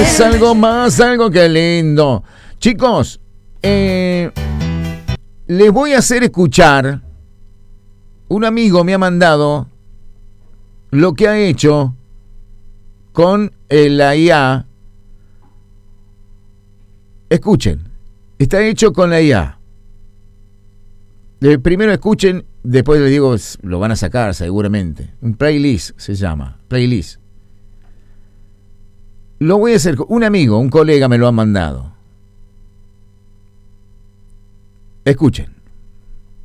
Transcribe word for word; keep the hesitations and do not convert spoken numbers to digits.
más, algo más, algo que lindo. Chicos, eh, les voy a hacer escuchar. Un amigo me ha mandado lo que ha hecho con la I A. Escuchen, está hecho con la I A. Primero escuchen, después les digo, lo van a sacar seguramente. Un playlist se llama, playlist. Lo voy a hacer, un amigo, un colega me lo ha mandado. Escuchen.